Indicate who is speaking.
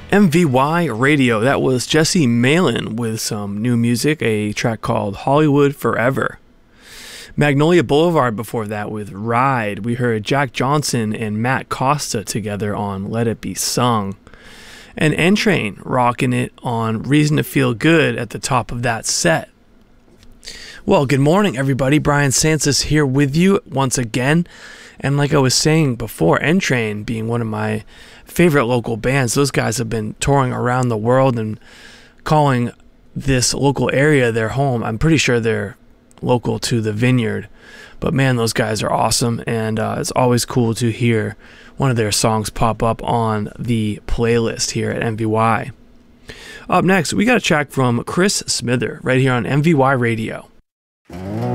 Speaker 1: MVY Radio, that was Jesse Malin with some new music, a track called Hollywood Forever. Magnolia Boulevard before that with Ride. We heard Jack Johnson and Matt Costa together on Let It Be Sung. And N-Train rocking it on Reason to Feel Good at the top of that set. Well, good morning everybody, Brian Santos here with you once again. And like I was saying before, N-Train being one of my favorite local bands, those guys have been touring around the world and calling this local area their home. I'm pretty sure they're local to the Vineyard, but man, those guys are awesome, and it's always cool to hear one of their songs pop up on the playlist here at MVY. Up next, we got a track from Chris Smither right here on MVY Radio.